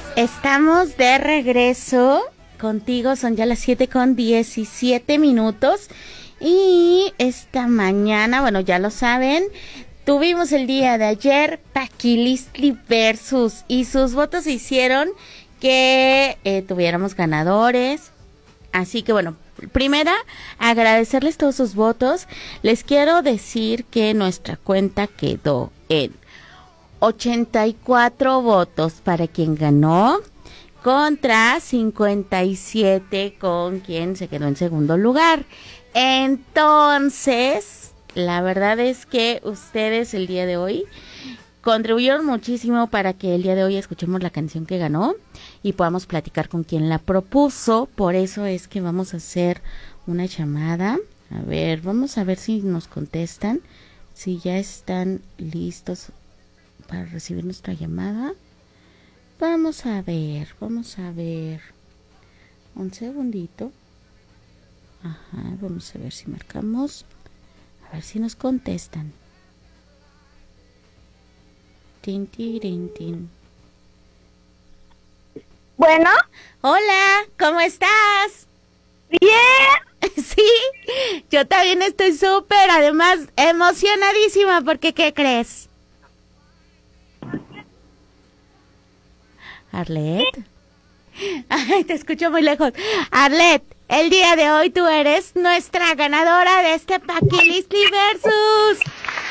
Estamos de regreso contigo, son ya las 7:17. Y esta mañana, bueno, ya lo saben, tuvimos el día de ayer Paquilistli Versus y sus votos hicieron que tuviéramos ganadores. Así que bueno, primera, agradecerles todos sus votos. Les quiero decir que nuestra cuenta quedó en 84 votos para quien ganó, contra 57 con quien se quedó en segundo lugar. Entonces, la verdad es que ustedes el día de hoy contribuyeron muchísimo para que el día de hoy escuchemos la canción que ganó y podamos platicar con quien la propuso. Por eso es que vamos a hacer una llamada. A ver, vamos a ver si nos contestan, si ya están listos para recibir nuestra llamada. Vamos a ver. Un segundito. Ajá, vamos a ver si marcamos. A ver si nos contestan. Tin, tirin, tin. Bueno. Hola, ¿cómo estás? Bien. Sí, yo también estoy súper, además emocionadísima porque ¿qué crees? Arlet. Ay, te escucho muy lejos. Arlet, el día de hoy tú eres nuestra ganadora de este Paquilistli Versus.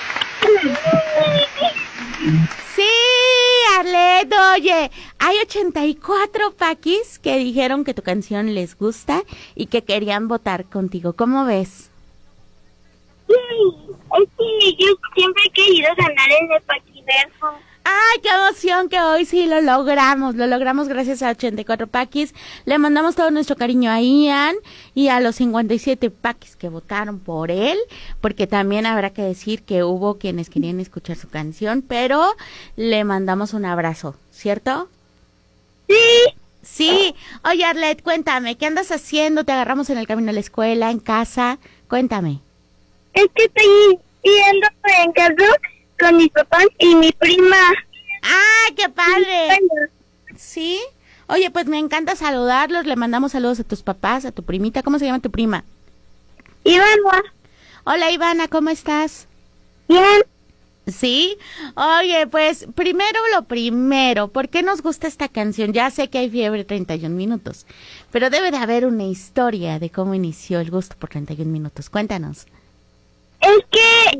Sí, Arlet, oye, hay 84 paquis que dijeron que tu canción les gusta y que querían votar contigo. ¿Cómo ves? Sí, es que yo siempre he querido ganar en el Paquiverso. ¡Ay, qué emoción que hoy sí lo logramos! Lo logramos gracias a 84 paquis. Le mandamos todo nuestro cariño a Ian y a los 57 paquis que votaron por él, porque también habrá que decir que hubo quienes querían escuchar su canción, pero le mandamos un abrazo, ¿cierto? Sí. Sí. Oye, Arlet, cuéntame, ¿qué andas haciendo? ¿Te agarramos en el camino a la escuela, en casa? Cuéntame. Es que estoy yendo en casa con mis papás y mi prima. ¡Ay, qué padre! ¿Sí? Oye, pues me encanta saludarlos, le mandamos saludos a tus papás, a tu primita. ¿Cómo se llama tu prima? Ivana. Hola, Ivana, ¿cómo estás? Bien. ¿Sí? Oye, pues primero lo primero, ¿por qué nos gusta esta canción? Ya sé que hay fiebre 31 minutos, pero debe de haber una historia de cómo inició el gusto por 31 minutos. Cuéntanos. Es que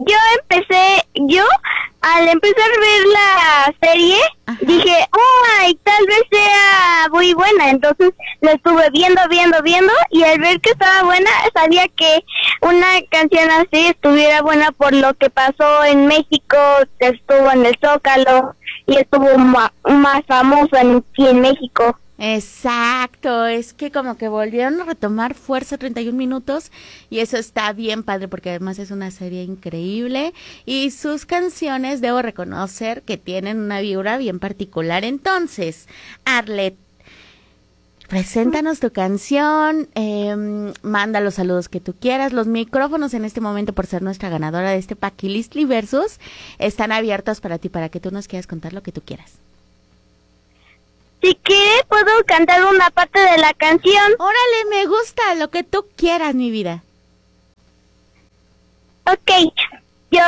yo al empezar a ver la serie, Ajá. dije, ay, tal vez sea muy buena. Entonces la estuve viendo, y al ver que estaba buena, sabía que una canción así estuviera buena por lo que pasó en México, que estuvo en el Zócalo y estuvo más famosa aquí en México. Exacto, es que como que volvieron a retomar fuerza 31 minutos y eso está bien padre porque además es una serie increíble y sus canciones debo reconocer que tienen una vibra bien particular. Entonces, Arlet, preséntanos tu canción, manda los saludos que tú quieras. Los micrófonos en este momento, por ser nuestra ganadora de este Paquilistli Versus, están abiertos para ti, para que tú nos quieras contar lo que tú quieras. Si quieres, puedo cantar una parte de la canción. Órale, me gusta, lo que tú quieras, mi vida. Ok.